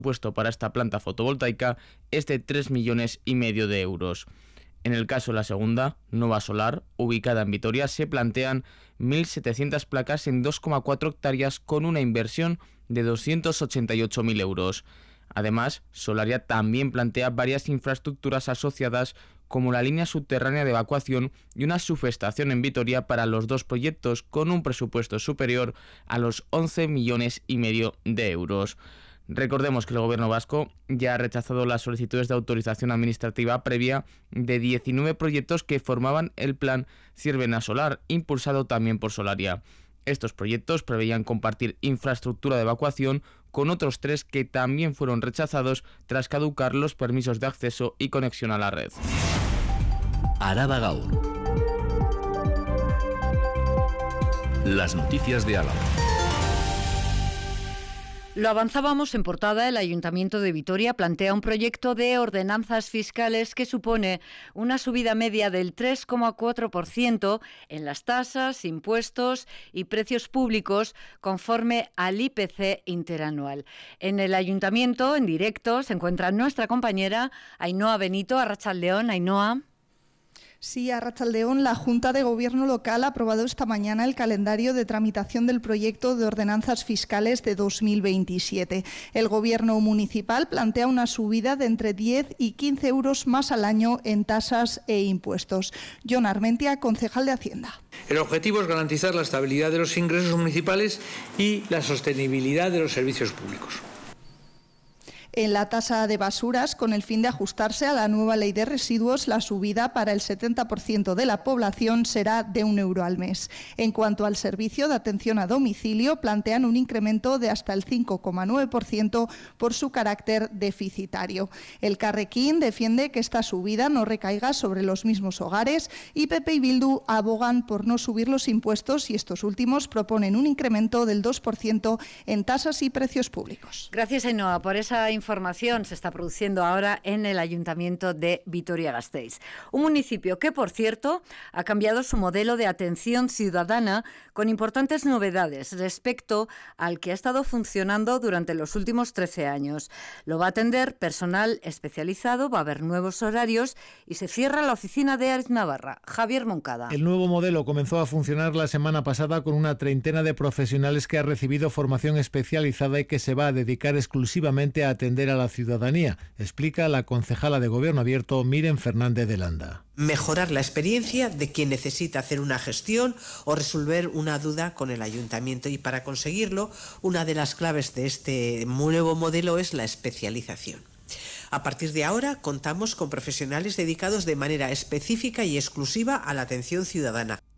presupuesto para esta planta fotovoltaica es de 3,5 millones de euros. En el caso de la segunda, Nova Solar, ubicada en Vitoria, se plantean 1.700 placas en 2,4 hectáreas con una inversión de 288.000 euros. Además, Solaria también plantea varias infraestructuras asociadas como la línea subterránea de evacuación y una subestación en Vitoria para los dos proyectos con un presupuesto superior a los 11,5 millones de euros. Recordemos que el Gobierno vasco ya ha rechazado las solicitudes de autorización administrativa previa de 19 proyectos que formaban el plan Zirvena Solar, impulsado también por Solaria. Estos proyectos preveían compartir infraestructura de evacuación con otros 3 que también fueron rechazados tras caducar los permisos de acceso y conexión a la red. Araba Gaur. Las noticias de Álava. Lo avanzábamos en portada. El Ayuntamiento de Vitoria plantea un proyecto de ordenanzas fiscales que supone una subida media del 3,4% en las tasas, impuestos y precios públicos conforme al IPC interanual. En el Ayuntamiento, en directo, se encuentra nuestra compañera Ainhoa Benito. Arratsaldeon, Ainhoa. Sí, arratsaldeon, la Junta de Gobierno local ha aprobado esta mañana el calendario de tramitación del proyecto de ordenanzas fiscales de 2027. El Gobierno municipal plantea una subida de entre 10 y 15 euros más al año en tasas e impuestos. Jon Armentia, concejal de Hacienda. El objetivo es garantizar la estabilidad de los ingresos municipales y la sostenibilidad de los servicios públicos. En la tasa de basuras, con el fin de ajustarse a la nueva ley de residuos, la subida para el 70% de la población será de 1 euro al mes. En cuanto al servicio de atención a domicilio, plantean un incremento de hasta el 5,9% por su carácter deficitario. El Carrequín defiende que esta subida no recaiga sobre los mismos hogares y PP y Bildu abogan por no subir los impuestos y estos últimos proponen un incremento del 2% en tasas y precios públicos. Gracias, Ainhoa, por esa información. Se está produciendo ahora en el Ayuntamiento de Vitoria-Gasteiz. Un municipio que, por cierto, ha cambiado su modelo de atención ciudadana con importantes novedades respecto al que ha estado funcionando durante los últimos 13 años. Lo va a atender personal especializado, va a haber nuevos horarios y se cierra la oficina de Ares Navarra. Javier Moncada. El nuevo modelo comenzó a funcionar la semana pasada con una treintena de profesionales que ha recibido formación especializada y que se va a dedicar exclusivamente a atender a la ciudadanía, explica la concejala de Gobierno Abierto, Miren Fernández de Landa. Mejorar la experiencia de quien necesita hacer una gestión o resolver una duda con el ayuntamiento, y para conseguirlo, una de las claves de este nuevo modelo es la especialización. A partir de ahora contamos con profesionales dedicados de manera específica y exclusiva a la atención ciudadana.